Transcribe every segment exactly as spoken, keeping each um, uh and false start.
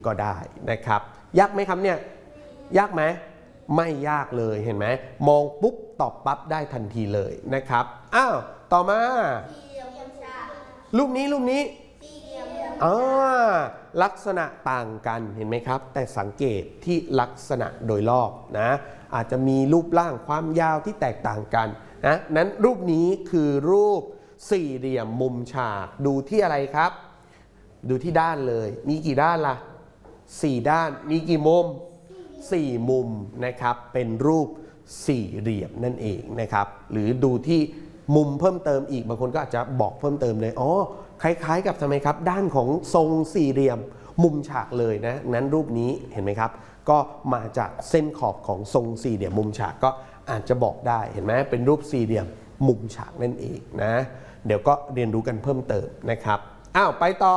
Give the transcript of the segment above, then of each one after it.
ก็ได้นะครับยากไหมครับเนี่ยยากไหมไม่ยากเลยเห็นไหมมองปุ๊บตอบปั๊บได้ทันทีเลยนะครับอ้าวต่อมารูปนี้รูปนี้อ่าลักษณะต่างกันเห็นไหมครับแต่สังเกตที่ลักษณะโดยรอบนะอาจจะมีรูปร่างความยาวที่แตกต่างกันนะนั้นรูปนี้คือรูปสี่เหลี่ยมมุมฉากดูที่อะไรครับดูที่ด้านเลยมีกี่ด้านล่ะสี่ด้านมีกี่มุมสี่มุมนะครับเป็นรูปสี่เหลี่ยมนั่นเองนะครับหรือดูที่มุมเพิ่มเติมอีกบางคนก็อาจจะบอกเพิ่มเติมเลยอ๋อคล้ายๆกับทำไมครับด้านของทรงสี่เหลี่ยมมุมฉากเลยนะนั้นรูปนี้เห็นไหมครับก็มาจากเส้นขอบของทรงสี่เหลี่ยมมุมฉากก็อาจจะบอกได้เห็นไหมเป็นรูปสี่เหลี่ยมมุมฉากนั่นเองนะเดี๋ยวก็เรียนรู้กันเพิ่มเติมนะครับอ้าวไปต่อ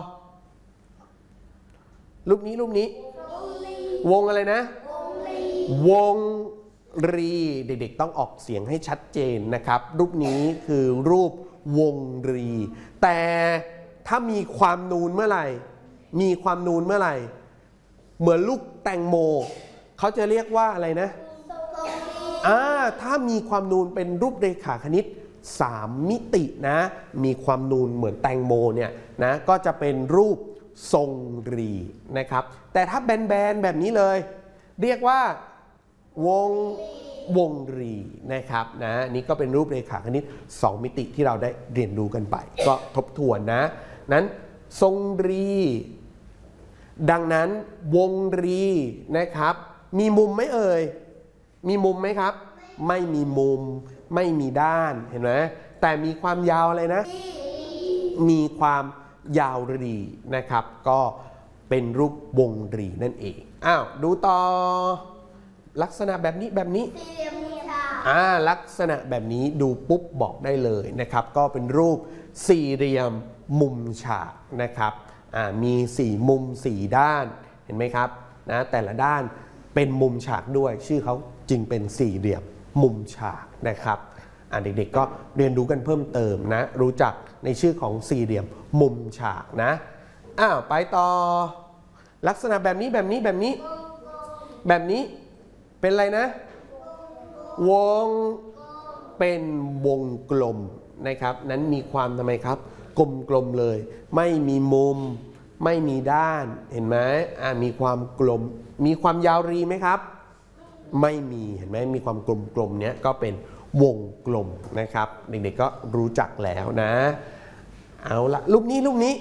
รูปนี้รูปนี้วงอะไรนะวงรีเด็กๆต้องออกเสียงให้ชัดเจนนะครับรูปนี้คือรูปวงรีแต่ถ้ามีความนูนเมื่อไหร่มีความนูนเมื่อไหร่เหมือนลูกแตงโมเขาจะเรียกว่าอะไรนะอ่าถ้ามีความนูนเป็นรูปเรขาคณิตสามมิตินะมีความนูนเหมือนแตงโมเนี่ยนะก็จะเป็นรูปทรงรีนะครับแต่ถ้าแบนๆแบบนี้เลยเรียกว่าวงวงรีนะครับนะนี่ก็เป็นรูปเรขาคณิตสองมิติที่เราได้เรียนรู้กันไปก็ทบทวนนะนั้นทรงรีดังนั้นวงรีนะครับมีมุมไหมเอ่ยมีมุมไหมครับไม่มีมุมไม่มีด้านเห็นไหมแต่มีความยาวอะไรนะมีความยาวรีนะครับก็เป็นรูปวงรีนั่นเองอ้าวดูต่อลักษณะแบบนี้แบบนี้อ่าลักษณะแบบนี้ดูปุ๊บบอกได้เลยนะครับก็เป็นรูปสี่เหลี่ยมมุมฉากนะครับอ่ามีสี่มุมสี่ด้านเห็นไหมครับนะแต่ละด้านเป็นมุมฉากด้วยชื่อเขาจึงเป็นสี่เหลี่ยมมุมฉากนะครับอ่าเด็กๆก็เรียนรู้กันเพิ่มเติมนะรู้จักในชื่อของสี่เหลี่ยมมุมฉากนะอ้าวไปต่อลักษณะแบบนี้แบบนี้แบบนี้แบบนี้เป็นอะไรนะวงเป็นวงกลมนะครับนั้นมีความทำไมครับกลมกลมเลยไม่มีมุมไม่มีด้านเห็นไหมอ่ามีความกลมมีความยาวรีไหมครับไม่มีเห็นไหมมีความกลมกลมเนี้ยก็เป็นวงกลมนะครับเด็กๆก็รู้จักแล้วนะเอาละรูปนี้รูปนี้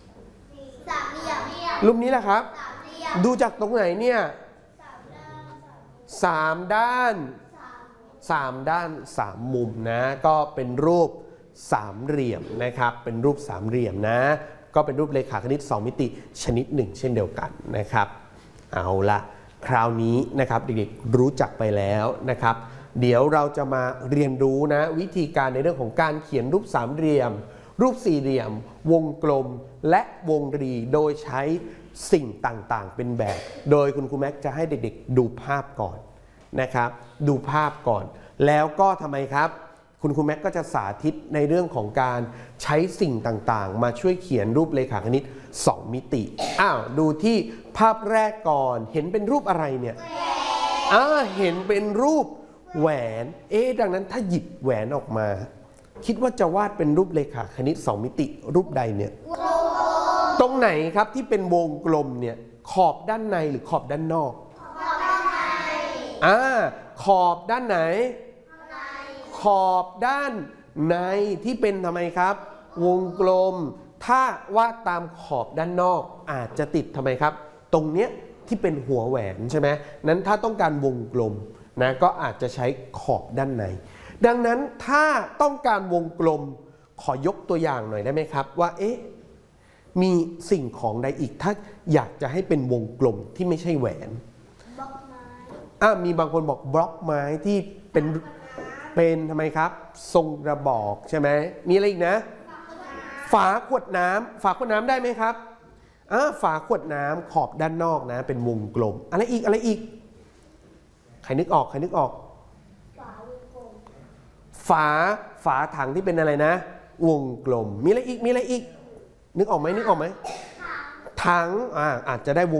รูปนี้แหละครับดูจากตรงไหนเนี่ยสามด้านสามด้านสามมุมนะก็เป็นรูปสามเหลี่ยมนะครับเป็นรูปสามเหลี่ยมนะก็เป็นรูปเรขาคณิตสองมิติชนิดหนึ่งเช่นเดียวกันนะครับเอาละคราวนี้นะครับเด็กๆรู้จักไปแล้วนะครับเดี๋ยวเราจะมาเรียนรู้นะวิธีการในเรื่องของการเขียนรูปสามเหลี่ยมรูปสี่เหลี่ยมวงกลมและวงรีโดยใช้สิ่งต่างๆเป็นแบบโดยคุณครูแม็กจะให้เด็กๆดูภาพก่อนนะครับดูภาพก่อนแล้วก็ทำไมครับคุณครูแม็กก็จะสาธิตในเรื่องของการใช้สิ่งต่างๆมาช่วยเขียนรูปเรขาคณิตสองมิติอ้าวดูที่ภาพแรกก่อนเห็นเป็นรูปอะไรเนี่ยอ่าเห็นเป็นรูปแหวนเอ๊ะดังนั้นถ้าหยิบแหวนออกมาคิดว่าจะวาดเป็นรูปเรขาคณิตสองมิติรูปใดเนี่ยตรงไหนครับที่เป็นวงกลมเนี่ยขอบด้านในหรือขอบด้านนอกอ่าขอบด้านไหนขอบด้านในที่เป็นทำไมครับวงกลมถ้าวาดตามขอบด้านนอกอาจจะติดทำไมครับตรงเนี้ยที่เป็นหัวแหวนใช่ไหมนั้นถ้าต้องการวงกลมนะก็อาจจะใช้ขอบด้านในดังนั้นถ้าต้องการวงกลมขอยกตัวอย่างหน่อยได้ไหมครับว่าเอ๊ะมีสิ่งของใดอีกถ้าอยากจะให้เป็นวงกลมที่ไม่ใช่แหวนบล็อกไม้อ่ะมีบางคนบอกบล็อกไม้ที่เป็นเป็นทำไมครับทรงกระบอกใช่ไหมมีอะไรอีกนะฝาขวดน้ำฝาขวดน้ำได้ไหมครับอ่ะฝาขวดน้ำขอบด้านนอกนะเป็นวงกลมอะไรอีกอะไรอีกใครนึกออกใครนึกออกฝาฝาถังที่เป็นอะไรนะวงกลมมีอะไรอีกมีอะไรอีกนึกออกไหมนึกออกไหมถังอ่าอาจจะได้วง